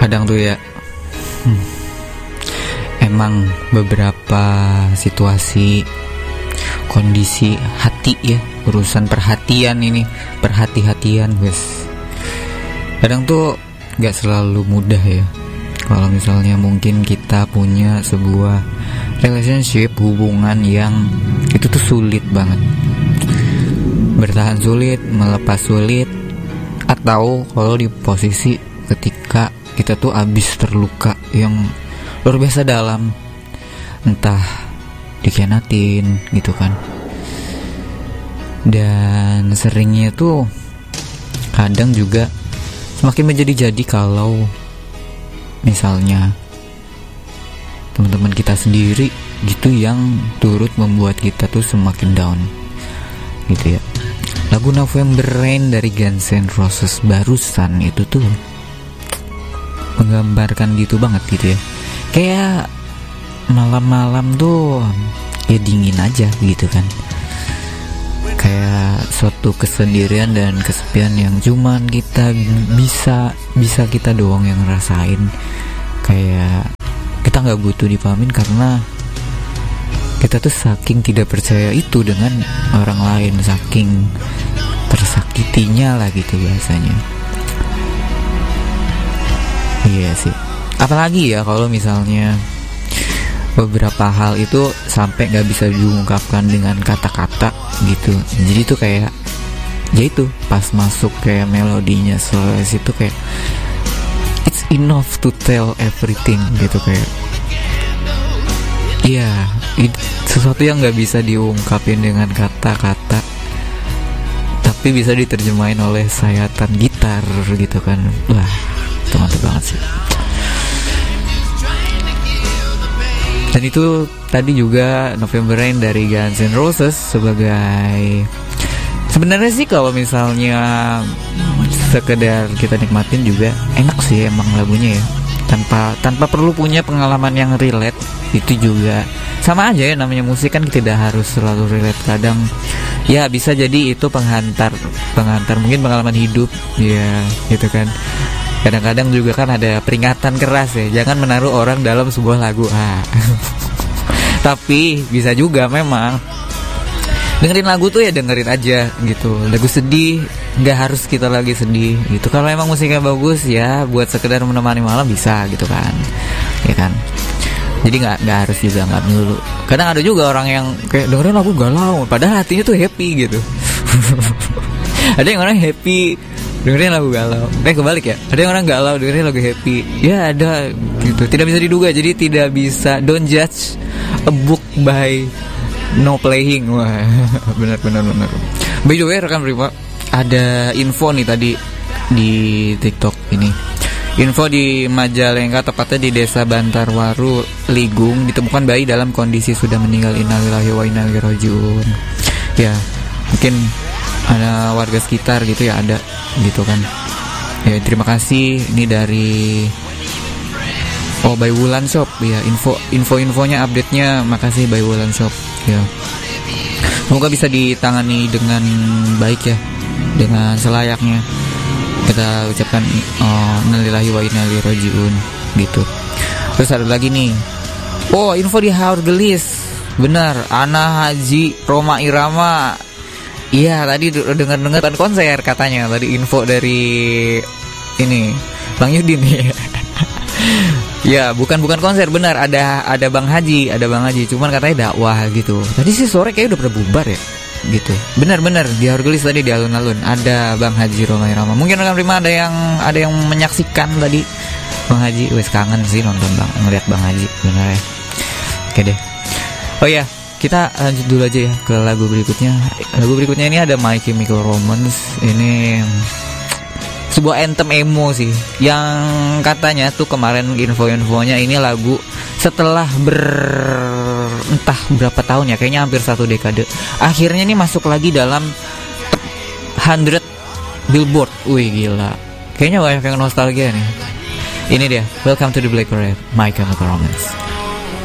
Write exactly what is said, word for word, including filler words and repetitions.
Kadang tuh ya hmm, emang beberapa situasi, kondisi hati ya, urusan perhatian ini, perhati-hatian wes. Kadang tuh gak selalu mudah ya. Kalau misalnya mungkin kita punya sebuah relationship, hubungan yang itu tuh sulit banget, bertahan sulit, melepas sulit. Atau kalau di posisi ketika kita tuh abis terluka yang luar biasa dalam, entah dikhianatin gitu kan. Dan seringnya tuh kadang juga semakin menjadi-jadi kalau misalnya teman-teman kita sendiri gitu yang turut membuat kita tuh semakin down gitu ya. Lagu November Rain dari Guns N' Roses barusan itu tuh menggambarkan gitu banget gitu ya. Kayak malam-malam tuh ya dingin aja gitu kan. Kayak suatu kesendirian dan kesepian yang cuman kita bisa bisa kita doang yang ngerasain. Kayak kita gak butuh dipahamin karena kita tuh saking tidak percaya itu dengan orang lain, saking tersakitinya lah gitu bahasanya. Iya sih. Apalagi ya kalau misalnya beberapa hal itu sampai gak bisa diungkapkan dengan kata-kata gitu. Jadi tuh kayak ya itu pas masuk kayak melodinya Solace itu kayak it's enough to tell everything gitu. Kayak iya, sesuatu yang gak bisa diungkapin dengan kata-kata tapi bisa diterjemahin oleh sayatan gitar gitu kan. Wah, itu mantap banget sih. Dan itu tadi juga November Rain dari Guns N' Roses sebagai, sebenarnya sih kalau misalnya sekedar kita nikmatin juga enak sih emang lagunya ya. Tanpa tanpa perlu punya pengalaman yang relate, itu juga sama aja ya, namanya musik kan tidak harus selalu relate. Kadang ya bisa jadi itu penghantar penghantar mungkin pengalaman hidup ya gitu kan. Kadang-kadang juga kan ada peringatan keras ya, jangan menaruh orang dalam sebuah lagu. Ah. Tapi bisa juga memang dengerin lagu tuh ya dengerin aja gitu. Lagu sedih nggak harus kita lagi sedih gitu. Kalau emang musiknya bagus ya buat sekedar menemani malam bisa gitu kan, ya kan. Jadi nggak nggak harus juga, nggak melulu. Kadang ada juga orang yang kayak dengerin lagu galau padahal hatinya tuh happy gitu. Ada yang orang happy dengerin lagu galau, eh kebalik ya. Ada yang orang galau dengerin lagu happy. Ya ada gitu. Tidak bisa diduga. Jadi tidak bisa, don't judge a book by no playing. Wah, benar benar benar. By the way rekan prima, ada info nih tadi di TikTok ini. Info di Majalengka, tepatnya di Desa Bantarwaru, Ligung, ditemukan bayi dalam kondisi sudah meninggal. Innalillahi wa inna ilaihi rajiun. Ya, mungkin ada warga sekitar gitu ya, ada gitu kan. Ya, terima kasih. Ini dari Oh, By Wulan Shop ya, info info-infonya, update-nya. Makasih By Wulan Shop ya. Semoga bisa ditangani dengan baik ya, dengan selayaknya. Kita ucapkan oh, innalillahi wa inna ilaihi rajiun gitu. Terus ada lagi nih. Oh, info di Haurgelis. Benar, Ana Haji Roma Irama. Iya, tadi dengar-dengar konser katanya. Tadi info dari ini Bang Yudin ya. Ya, bukan bukan konser, benar ada ada Bang Haji, ada Bang Haji. Cuman katanya dakwah gitu. Tadi sih sore kayak udah pada bubar ya. Gitu. Benar-benar di Haurgelis tadi di alun-alun ada Bang Haji Roma Irama. Mungkin rekan prima ada yang ada yang menyaksikan tadi Bang Haji. Wes kangen sih nonton Bang, ngeliat Bang Haji benar ya. Oke deh. Oh ya, kita lanjut dulu aja ya ke lagu berikutnya. Lagu berikutnya ini ada My Chemical Romance. Ini sebuah anthem emo sih, yang katanya tuh kemarin info-infonya ini lagu setelah ber entah berapa tahun ya, kayaknya hampir satu dekade, akhirnya nih masuk lagi dalam seratus Billboard. Wih gila, kayaknya banyak yang nostalgia nih. Ini dia, Welcome to the Black Parade, My Chemical Romance.